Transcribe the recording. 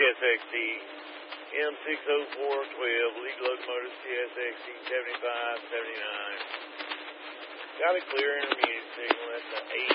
TSXT M60412, lead locomotive TSXT 7579. Got a clear intermediate signal at the 8